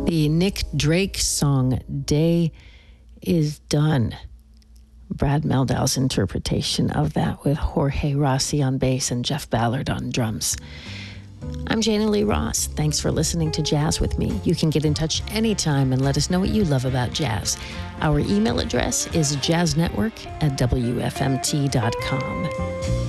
The Nick Drake song, Day is Done. Brad Meldau's interpretation of that with Jorge Rossi on bass and Jeff Ballard on drums. I'm Jana Lee Ross. Thanks for listening to Jazz with me. You can get in touch anytime and let us know what you love about jazz. Our email address is jazznetwork@wfmt.com.